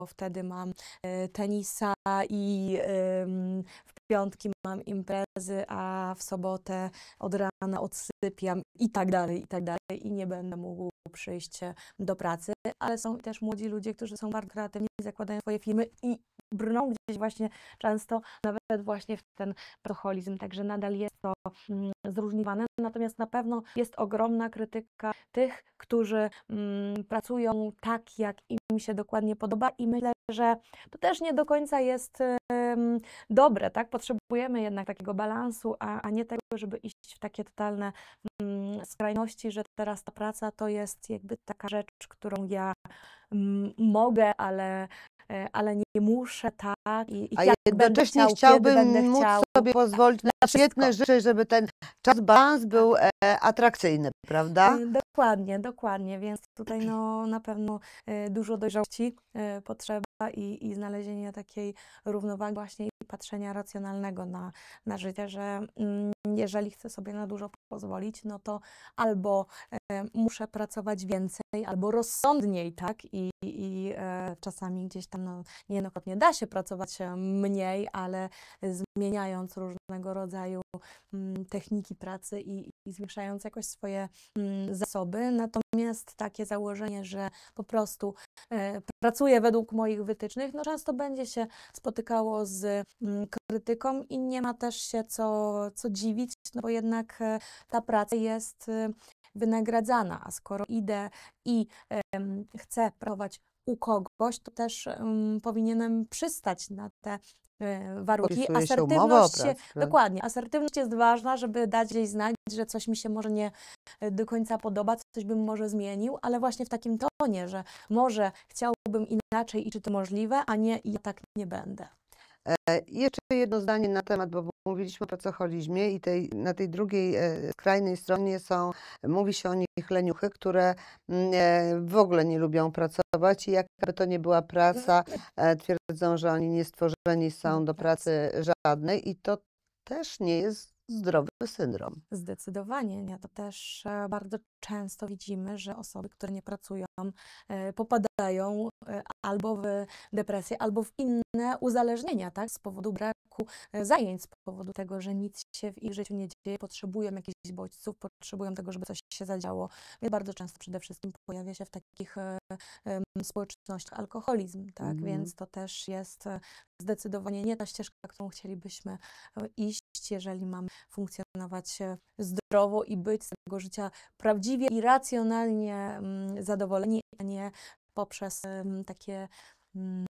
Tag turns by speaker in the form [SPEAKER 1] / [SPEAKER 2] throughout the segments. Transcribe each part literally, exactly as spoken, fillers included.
[SPEAKER 1] wtedy mam e, tenisa i em, w piątki mam imprezy, a w sobotę od rana odsypiam i tak dalej, i tak dalej. I nie będę mógł przyjść e, do pracy, ale są też młodzi ludzie, którzy są bardzo kreatywni, zakładają swoje firmy i brną gdzieś właśnie często nawet właśnie w ten pracoholizm, także nadal jest to mm, zróżnicowane, natomiast na pewno jest ogromna krytyka tych, którzy mm, pracują tak, jak im się dokładnie podoba i myślę, że to też nie do końca jest em, dobre, tak? Potrzebujemy jednak takiego balansu, a, a nie tego, żeby iść w takie totalne mm, skrajności, że teraz ta praca to jest jakby taka rzecz, którą ja mm, mogę, ale, e, ale nie muszę, tak? I, i
[SPEAKER 2] A
[SPEAKER 1] jak będę
[SPEAKER 2] jednocześnie
[SPEAKER 1] chciał, kiedy
[SPEAKER 2] chciałbym
[SPEAKER 1] będę
[SPEAKER 2] móc
[SPEAKER 1] chciał,
[SPEAKER 2] sobie pozwolić na
[SPEAKER 1] na
[SPEAKER 2] świetne
[SPEAKER 1] wszystko.
[SPEAKER 2] rzeczy, żeby ten czas balans był e, atrakcyjny, prawda?
[SPEAKER 1] Y, Dokładnie, dokładnie, więc tutaj no, na pewno y, dużo dojrzałości y, potrzeba i, i znalezienia takiej równowagi właśnie i patrzenia racjonalnego na, na życie, że mm, jeżeli chcę sobie na dużo pozwolić, no to albo e, muszę pracować więcej, albo rozsądniej, tak? I, i e, czasami gdzieś tam no, niejednokrotnie da się pracować e, mniej, ale zmieniając różnego rodzaju mm, techniki pracy i, i zwiększając jakoś swoje mm, zasoby. Natomiast takie założenie, że po prostu e, pracuję według moich wytycznych, no często będzie się spotykało z mm, krytyką i nie ma też się co, co dziwić, no bo jednak e, ta praca jest e, wynagradzana, a skoro idę i em, chcę pracować u kogoś, to też em, powinienem przystać na te e, warunki.
[SPEAKER 2] Podpisuje się umowę o
[SPEAKER 1] Asertywność,
[SPEAKER 2] pracę, prawda?
[SPEAKER 1] dokładnie, asertywność jest ważna, żeby dać gdzieś znać, że coś mi się może nie e, do końca podoba, coś bym może zmienił, ale właśnie w takim tonie, że może chciałbym inaczej i czy to możliwe, a nie i ja tak nie będę.
[SPEAKER 2] E, I jeszcze jedno zdanie na temat, bo mówiliśmy o pracoholizmie i tej, na tej drugiej e, skrajnej stronie są, mówi się o nich leniuchy, które mm, e, w ogóle nie lubią pracować i jakby to nie była praca, e, twierdzą, że oni nie stworzeni są do pracy żadnej i to też nie jest zdrowy syndrom.
[SPEAKER 1] Zdecydowanie, nie. To też e, bardzo często widzimy, że osoby, które nie pracują, e, popadają e, albo w depresję, albo w inne uzależnienia, tak? Z powodu braku e, zajęć, z powodu tego, że nic się w ich życiu nie dzieje, potrzebują jakichś bodźców, potrzebują tego, żeby coś się zadziało. Więc bardzo często przede wszystkim pojawia się w takich e, em, społecznościach alkoholizm, tak?
[SPEAKER 2] Mhm.
[SPEAKER 1] Więc to też jest e, zdecydowanie nie ta ścieżka, którą chcielibyśmy e, iść, jeżeli mamy funkcjonować e, zdrowo i być z tego życia prawdziwie i racjonalnie mm, zadowoleni, a nie poprzez em, takie mm,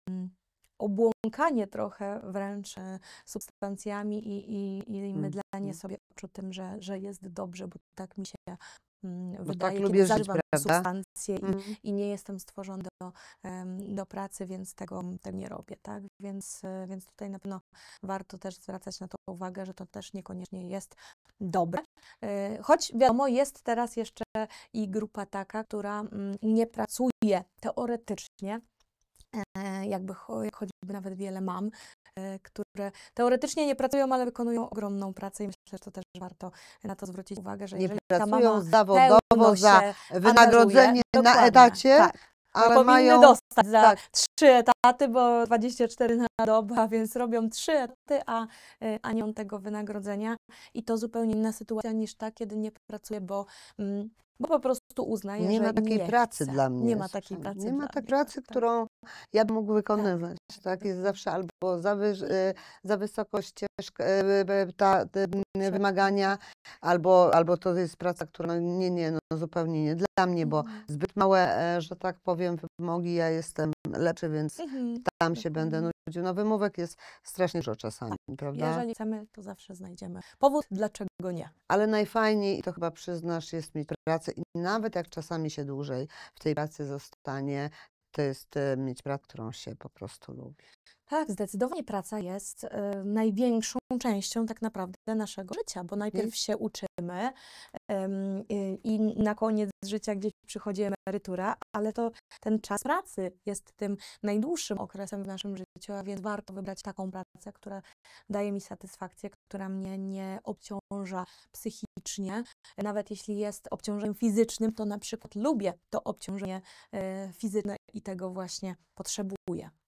[SPEAKER 1] obłąkanie trochę wręcz e, substancjami i, i, i mydlenie
[SPEAKER 2] Mhm.
[SPEAKER 1] sobie oczu tym, że, że jest dobrze, bo tak mi się mm,
[SPEAKER 2] Bo tak
[SPEAKER 1] wydaje, kiedy
[SPEAKER 2] lubię żyć,
[SPEAKER 1] zażywam
[SPEAKER 2] prawda?
[SPEAKER 1] substancje i,
[SPEAKER 2] Mhm.
[SPEAKER 1] i nie jestem stworzony do, em, do pracy, więc tego, tego nie robię, tak? Więc, e, więc tutaj na pewno warto też zwracać na to uwagę, że to też niekoniecznie jest dobre. E, Choć wiadomo, jest teraz jeszcze i grupa taka, która mm, nie pracuje teoretycznie, e, jakby cho- jak choćby nawet wiele mam, e, które teoretycznie nie pracują, ale wykonują ogromną pracę i myślę, że to też warto na to zwrócić uwagę, że
[SPEAKER 2] Nie
[SPEAKER 1] jeżeli ta
[SPEAKER 2] pracują
[SPEAKER 1] mama
[SPEAKER 2] zawodowo
[SPEAKER 1] pełno
[SPEAKER 2] za
[SPEAKER 1] się
[SPEAKER 2] wynagrodzenie
[SPEAKER 1] angażuje,
[SPEAKER 2] na
[SPEAKER 1] dokładnie,
[SPEAKER 2] etacie,
[SPEAKER 1] tak, bo
[SPEAKER 2] ale
[SPEAKER 1] powinny
[SPEAKER 2] mają
[SPEAKER 1] dostać za
[SPEAKER 2] tak,
[SPEAKER 1] trzy etaty, bo dwadzieścia cztery na dobę, a więc robią trzy etaty, a, y, a nie mam tego wynagrodzenia. I to zupełnie inna sytuacja niż ta, kiedy nie pracuję, bo, mm, bo po prostu uznaję,
[SPEAKER 2] nie
[SPEAKER 1] że
[SPEAKER 2] ma takiej
[SPEAKER 1] nie
[SPEAKER 2] pracy
[SPEAKER 1] chcę.
[SPEAKER 2] dla mnie.
[SPEAKER 1] Nie ma takiej
[SPEAKER 2] słuchaj,
[SPEAKER 1] pracy
[SPEAKER 2] Nie ma
[SPEAKER 1] dla
[SPEAKER 2] takiej
[SPEAKER 1] mnie.
[SPEAKER 2] pracy,
[SPEAKER 1] Tak, tak,
[SPEAKER 2] którą ja bym mógł
[SPEAKER 1] tak,
[SPEAKER 2] wykonywać. Tak, jest
[SPEAKER 1] dokładnie.
[SPEAKER 2] zawsze albo za, wyż, y, za wysoko ścieżka, y, y, ta, te y,
[SPEAKER 1] Prze-
[SPEAKER 2] wymagania, albo, albo to jest praca, która no, nie, nie, no, zupełnie nie dla mnie, bo
[SPEAKER 1] Mhm.
[SPEAKER 2] zbyt małe, e, że tak powiem, wymogi. Ja jestem lepszy, więc
[SPEAKER 1] Mhm.
[SPEAKER 2] tam się będę
[SPEAKER 1] Dokładnie.
[SPEAKER 2] nudził. No wymówek jest strasznie dużo czasami, prawda?
[SPEAKER 1] Jeżeli chcemy, to zawsze znajdziemy powód, dlaczego nie.
[SPEAKER 2] Ale najfajniej, i to chyba przyznasz, jest mieć pracę i nawet jak czasami się dłużej w tej pracy zostanie, to jest e, mieć pracę, którą się po prostu lubi.
[SPEAKER 1] Tak, zdecydowanie praca jest e, największą częścią tak naprawdę naszego życia, bo najpierw
[SPEAKER 2] I
[SPEAKER 1] się uczymy em, i, i na koniec życia gdzieś przychodzi emerytura, ale to ten czas pracy jest tym najdłuższym okresem w naszym życiu, a więc warto wybrać taką pracę, która daje mi satysfakcję, która mnie nie obciąża psychicznie. Nawet jeśli jest obciążeniem fizycznym, to na przykład lubię to obciążenie e, fizyczne i tego właśnie potrzebuję.